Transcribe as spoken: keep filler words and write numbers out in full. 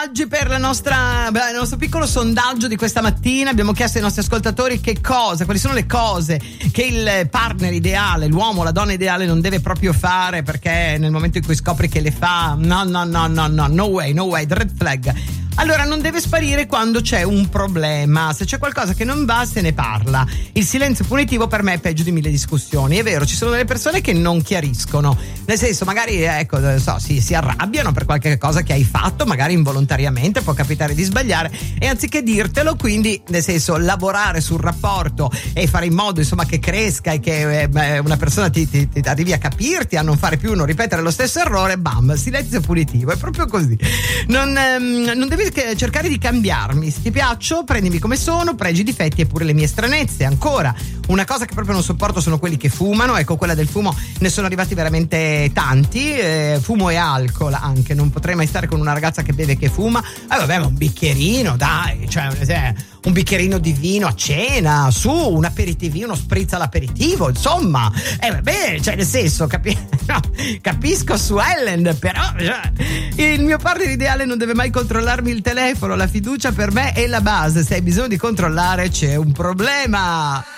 messaggi per la nostra, beh, il nostro piccolo sondaggio di questa mattina. Abbiamo chiesto ai nostri ascoltatori che cosa, quali sono le cose che il partner ideale, l'uomo, la donna ideale non deve proprio fare, perché nel momento in cui scopri che le fa, no no no no no, no way, no way, red flag. Allora, non deve sparire quando c'è un problema. Se c'è qualcosa che non va, se ne parla. Il silenzio punitivo per me è peggio di mille discussioni. È vero, ci sono delle persone che non chiariscono. Nel senso, magari, ecco, so, si, si arrabbiano per qualche cosa che hai fatto, magari involontariamente, può capitare di sbagliare, e anziché dirtelo, quindi, nel senso, lavorare sul rapporto e fare in modo, insomma, che cresca e che eh, una persona ti, ti, ti arrivi a capirti, a non fare più, non ripetere lo stesso errore, bam, silenzio punitivo. È proprio così. Non, ehm, non devi cercare di cambiarmi. Se ti piaccio, prendimi come sono, pregi, difetti e pure le mie stranezze. Ancora, una cosa che proprio non sopporto sono quelli che fumano. Ecco, quella del fumo ne sono arrivati veramente tanti. Eh, fumo e alcol anche. Non potrei mai stare con una ragazza che beve e che fuma. Eh vabbè, ma un bicchierino, dai, cioè un bicchierino di vino a cena, su, un aperitivino, uno spritz all'aperitivo, insomma. Eh vabbè, cioè nel senso, capi- no, capisco su Ellen, però cioè, il mio partner ideale non deve mai controllarmi il telefono. La fiducia per me è la base. Se hai bisogno di controllare, c'è un problema.